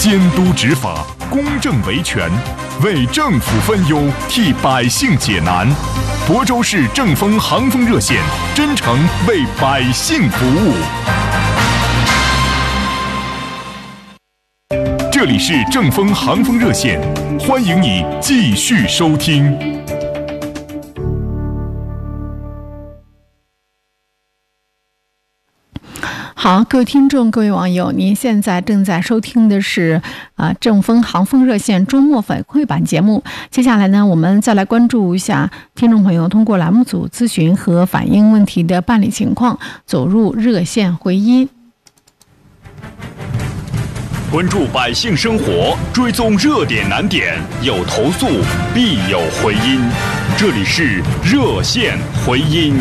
监督执法，公正维权，为政府分忧，替百姓解难。亳州市正风航风热线，真诚为百姓服务。这里是正风航风热线，欢迎你继续收听。 好，各位听众，各位网友，您现在正在收听的是正风航风热线周末反馈版节目。接下来呢，我们再来关注一下听众朋友通过栏目组咨询和反映问题的办理情况，走入热线回音。 关注百姓生活，追踪热点难点，有投诉必有回音。这里是热线回音。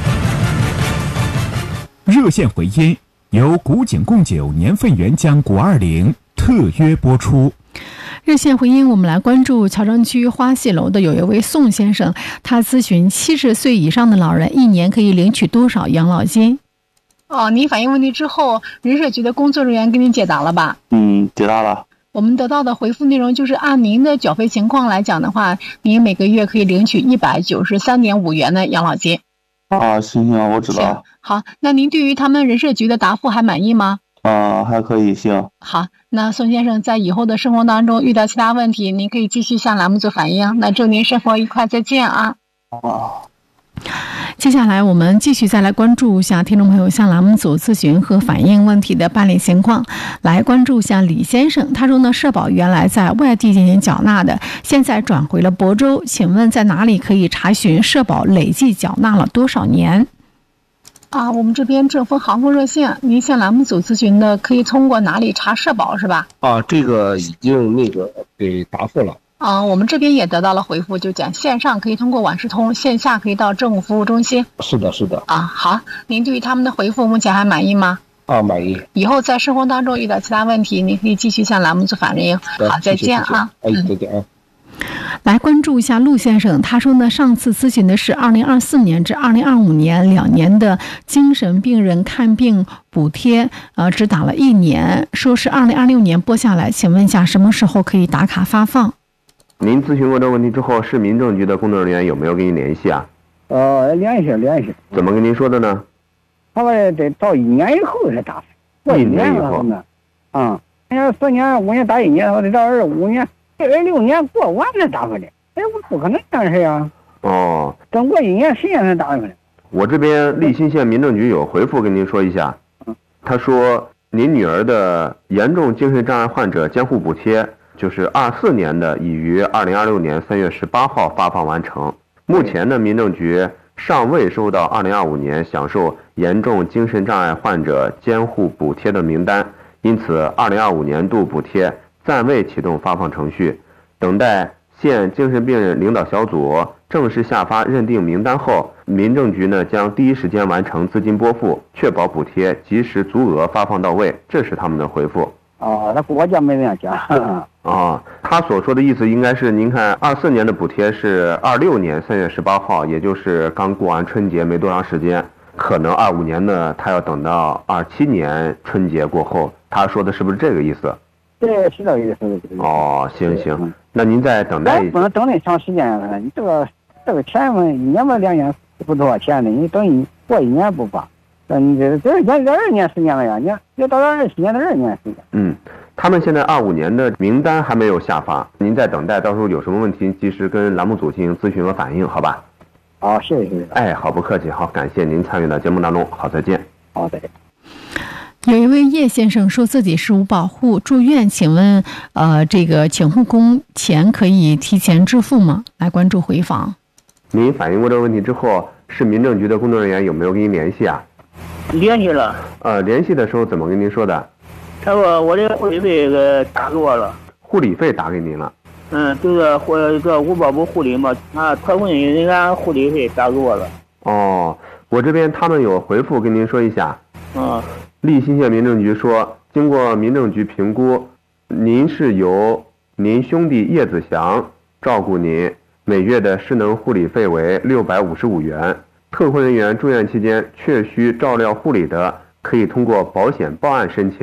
热线回音由古井贡酒年份原浆520特约播出。 热线回音，我们来关注乔城区花戏楼的有一位宋先生，他咨询70岁以上的老人1年可以领取多少养老金。您反映问题之后，人社局的工作人员给您解答了吧？ 解答了。 我们得到的回复内容就是按您的缴费情况来讲的话，您每个月可以领取193.5元的养老金。 行，我知道。 好，那您对于他们人社局的答复还满意吗？ 还可以，行。 好，那宋先生在以后的生活当中遇到其他问题，您可以继续向栏目组反映。那祝您生活愉快，再见啊。接下来我们继续再来关注一下听众朋友向栏目组咨询和反映问题的办理情况。来关注一下李先生，他说呢，社保原来在外地进行缴纳的，现在转回了亳州，请问在哪里可以查询社保累计缴纳了多少年？我们这边正风航空热线，您向栏目组咨询的可以通过哪里查社保是吧？ 这个已经给答复了。 我们这边也得到了回复，就讲线上可以通过网视通，线下可以到政务服务中心。 是的。 好，您对于他们的回复目前还满意吗？ 满意。 以后在生活当中遇到其他问题，您可以继续向栏目组反映。好，再见啊。 再见啊。 来关注一下陆先生，他说呢，上次咨询的是2024年至2025年2年的精神病人看病补贴，只打了1年，说是2026年拨下来，请问一下什么时候可以打卡发放？ 您咨询过这个问题之后，市民政局的工作人员有没有跟您联系啊？ 联系。 怎么跟您说的呢？ 他说得到1年以后才打过1年以后呢。4年5年打1年，我得到25年、26年过完才打回来。我不可能这样事啊。等过1年时间才打回来。 我这边利辛县民政局有回复跟您说一下。他说您女儿的严重精神障碍患者监护补贴，就是24年的已于2026年3月18号发放完成。目前呢，民政局尚未收到2025年享受严重精神障碍患者监护补贴的名单，因此2025年度补贴暂未启动发放程序，等待县精神病人领导小组正式下发认定名单后，民政局呢将第一时间完成资金拨付，确保补贴及时足额发放到位。这是他们的回复。 那国家没这样讲。 他所说的意思应该是，您看24年的补贴是26年3月18号，也就是刚过完春节没多长时间，可能25年呢，他要等到27年春节过后。他说的是不是这个意思？ 对，是这个意思。 行，那您再等待一下。 不能等那长时间了，你这个钱嘛，1年嘛2年不多少钱的，你等过1年不发。你这2年时间了呀，你要到27年的2年时间。 他们现在25年的名单还没有下发，您再等待，到时候有什么问题及时跟栏目组进行咨询和反映，好吧？ 谢谢。 好，不客气，好，感谢您参与到节目当中，好，再见。 再见。 有一位叶先生说自己是无保户住院，请问这个请护工钱可以提前支付吗？来关注回访。 您反映过这个问题之后，市民政局的工作人员有没有跟您联系啊？ 联系了。 联系的时候怎么跟您说的？ 他说我的护理费给打给我了。 护理费打给您了？ 就是这五保部护理嘛，特困人家护理费打给我了。 我这边他们有回复跟您说一下。利辛县民政局说，经过民政局评估，您是由您兄弟叶子祥照顾您，每月的失能护理费为655元。特困人员住院期间确需照料护理的，可以通过保险报案申请。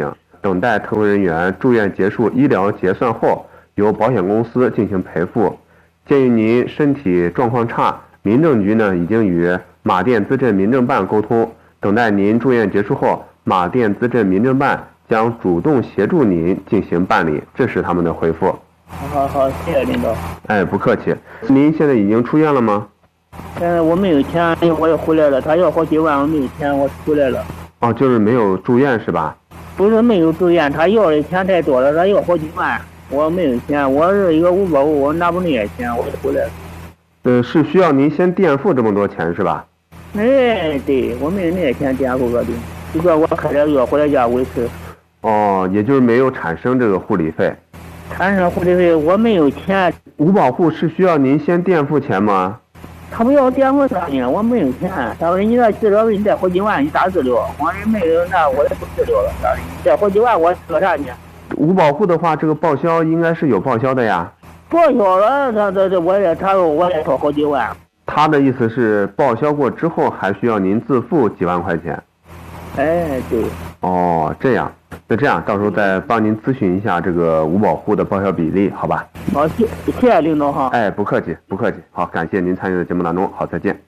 等待特困人员住院结束医疗结算后，由保险公司进行赔付。鉴于您身体状况差，民政局呢已经与马甸资镇民政办沟通，等待您住院结束后，马甸资镇民政办将主动协助您进行办理。这是他们的回复。 好，谢谢领导。 哎，不客气。您现在已经出院了吗？ 我没有钱，我也回来了。他要好几万，我没有钱，我回来了。 哦，就是没有住院是吧？ 不是没有住院，他要的钱太多了，他要好几万，我没有钱，我是一个五保户，我拿不那些钱，我就回来了。 是需要您先垫付这么多钱是吧？ 哎，对，我没有那些钱垫付的，就说我开点药回来家维持。 哦，也就是没有产生这个护理费。 产生护理费，我没有钱。 五保户是需要您先垫付钱吗？ 他不要垫付啥呢？我没有钱。他说你这治疗费你带好几万，你咋治疗？我说没有，那我也不治疗了。你带好几万，我治啥呢？ 五保户的话，这个报销应该是有报销的呀。 报销了，他说我也掏好几万。 他的意思是报销过之后还需要您自付几万块钱。 哎，对。 哦，这样，那这样到时候再帮您咨询一下这个五保户的报销比例，好吧？ 好，谢谢领导哈。 哎，不客气，不客气。好，感谢您参与的节目当中，好，再见。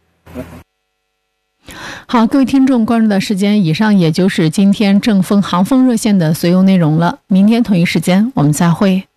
好，各位听众关注的时间，以上也就是今天正风航风热线的所有内容了。明天同一时间我们再会。